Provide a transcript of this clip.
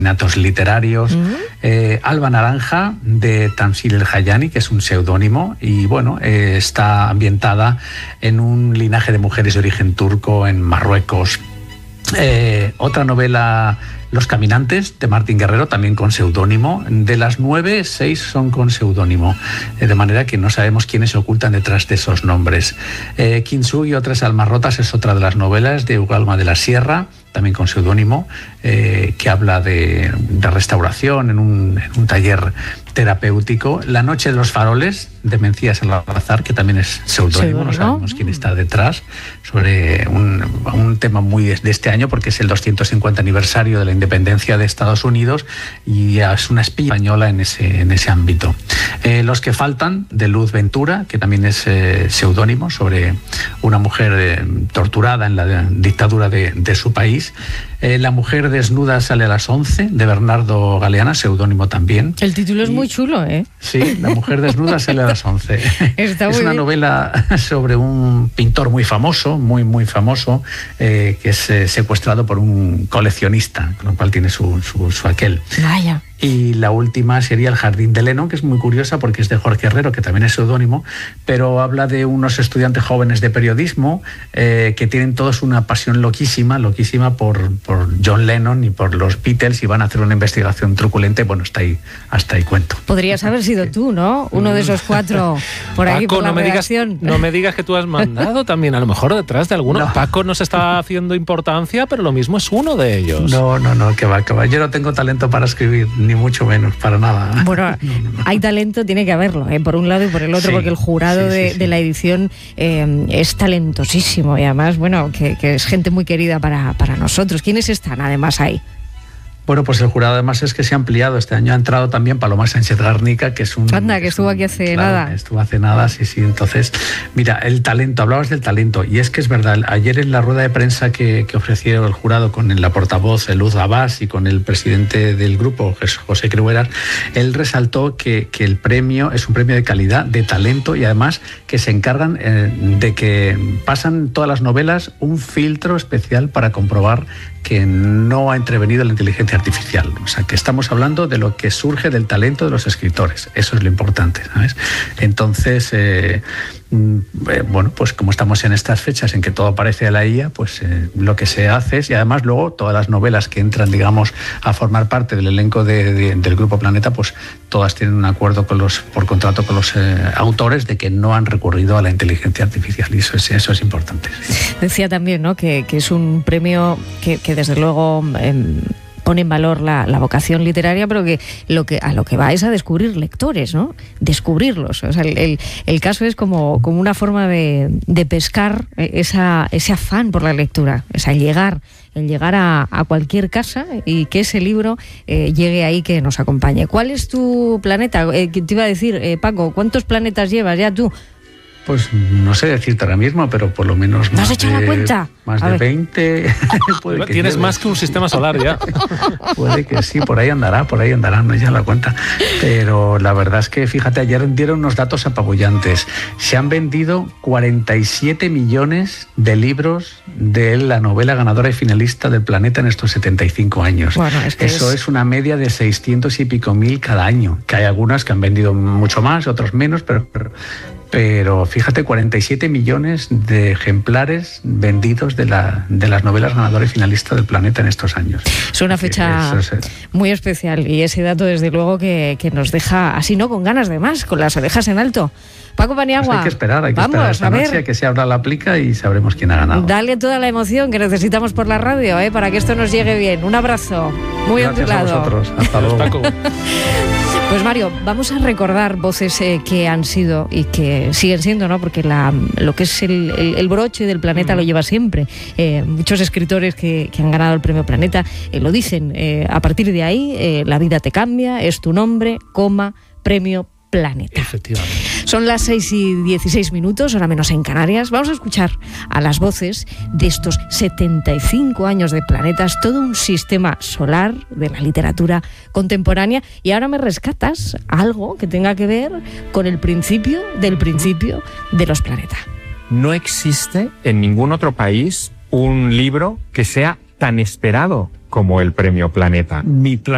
asesinatos literarios. Alba Naranja, de Tamsil El Hayani, que es un seudónimo, y bueno, está ambientada en un linaje de mujeres de origen turco en Marruecos. Otra novela, Los Caminantes, de Martín Guerrero, también con seudónimo. De las 9, 6 son con seudónimo, de manera que no sabemos quiénes se ocultan detrás de esos nombres. Kintsugi y otras almas rotas es otra de las novelas de Hugo Alma de la Sierra, también con seudónimo, que habla de restauración en un taller terapéutico. La Noche de los Faroles, de Mencías Salazar, que también es seudónimo, no sabemos quién está detrás, sobre un tema muy de este año, porque es el 250 aniversario de la independencia de Estados Unidos, y es una espía española en ese ámbito. Los que faltan, de Luz Ventura, que también es seudónimo, sobre una mujer torturada en la dictadura de su país. La mujer desnuda sale a las 11, de Bernardo Galeana, seudónimo también. El título es muy chulo, ¿eh? Sí, La mujer desnuda sale a las 11. Está es muy una bien. novela sobre un pintor muy famoso, muy famoso, que es secuestrado por un coleccionista, con lo cual tiene su aquel. Vaya. Y la última sería El jardín de Lennon, que es muy curiosa porque es de Jorge Herrero, que también es seudónimo, pero habla de unos estudiantes jóvenes de periodismo que tienen todos una pasión loquísima por John Lennon y por los Beatles, y van a hacer una investigación truculenta. Bueno, hasta ahí cuento. Podrías haber sido tú, ¿no? Uno de esos 4 por aquí, Paco, por la redacción. no me digas que tú has mandado también, a lo mejor detrás de alguno. No. Paco nos está haciendo importancia, pero lo mismo es uno de ellos. No, que va. Yo no tengo talento para escribir, ni mucho menos, para nada. Bueno, hay talento, tiene que haberlo, por un lado y por el otro, Sí, porque el jurado sí. de la edición es talentosísimo, y además, bueno, que es gente muy querida para nosotros. ¿Quiénes están además ahí? Bueno, pues el jurado además es que se ha ampliado. Este año ha entrado también Paloma Sánchez Garnica, que es un... Anda, que estuvo aquí hace nada. Estuvo hace nada, sí. Entonces, mira, el talento, hablabas del talento, y es que es verdad, ayer en la rueda de prensa que ofreció el jurado con la portavoz Luz Abbas y con el presidente del grupo, José Crueras, él resaltó que el premio es un premio de calidad, de talento, y además que se encargan de que pasan todas las novelas un filtro especial para comprobar que no ha intervenido la inteligencia artificial. O sea, que estamos hablando de lo que surge del talento de los escritores. Eso es lo importante, ¿sabes? Entonces, bueno, pues como estamos en estas fechas en que todo parece a la IA, pues lo que se hace es, y además luego todas las novelas que entran, digamos, a formar parte del elenco del Grupo Planeta, pues todas tienen un acuerdo por contrato con los autores de que no han recurrido a la inteligencia artificial, y eso es importante. Sí. Decía también, ¿no?, que es un premio que desde luego pone en valor la vocación literaria, pero que a lo que va es a descubrir lectores, ¿no? Descubrirlos. O sea, el caso es como una forma de pescar ese afán por la lectura, o sea, el llegar a cualquier casa y que ese libro llegue ahí, que nos acompañe. ¿Cuál es tu planeta? Te iba a decir, Paco, ¿cuántos planetas llevas ya tú? Pues no sé decirte ahora mismo, pero por lo menos ¿No has echado la cuenta? Más de 20. Puede que Tienes lleve. más que un sistema solar ya. Puede que sí, por ahí andará, no he echado la cuenta. Pero la verdad es que, fíjate, ayer dieron unos datos apabullantes. Se han vendido 47 millones de libros de la novela ganadora y finalista del Planeta en estos 75 años. Bueno, Eso es una media de 600 y pico mil cada año, que hay algunas que han vendido mucho más, otros menos, pero fíjate, 47 millones de ejemplares vendidos de las novelas ganadoras y finalistas del Planeta en estos años. Es una fecha muy especial, y ese dato desde luego que nos deja así, ¿no?, con ganas de más, con las orejas en alto. Paco Paniagua, pues hay que esperar esta noche a que se abra la plica y sabremos quién ha ganado. Dale toda la emoción que necesitamos por la radio, para que esto nos llegue bien. Un abrazo muy ondulado. Gracias a vosotros. Hasta luego. Paco. Pues Mario, vamos a recordar voces que han sido y que siguen siendo, ¿no? Porque lo que es el broche del Planeta lo lleva siempre. Muchos escritores que han ganado el premio Planeta lo dicen. A partir de ahí, la vida te cambia, es tu nombre, premio Planeta. Efectivamente. Son las 6:16, hora menos en Canarias. Vamos a escuchar a las voces de estos 75 años de Planetas, todo un sistema solar de la literatura contemporánea. Y ahora me rescatas algo que tenga que ver con el principio de los Planeta. No existe en ningún otro país un libro que sea tan esperado como el Premio Planeta.